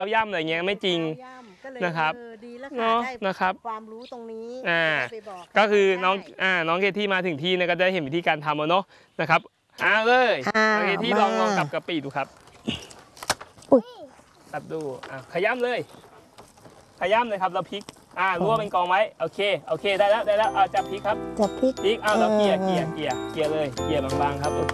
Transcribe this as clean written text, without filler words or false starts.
ย่ำอะไรเงี้ยไม่จริงนะครับดีแล้วเนาะได้นะครับความรู้ตรงนี้ ไปบอกก็คือน้องได้น้องเคที่มาถึงที่เนี่ยก็ได้เห็นวิธีการทำแล้วเนาะนะครับเลยน้องเคที่ลองกับกะปิดูครับตัดดูขย้ำเลยครับแล้วพลิกรั่วเป็นกองไว้โอเคได้แล้วจับพลิกครับจับพริกเราเกลี่ยเลยเกลี่ยบางๆครับโอเค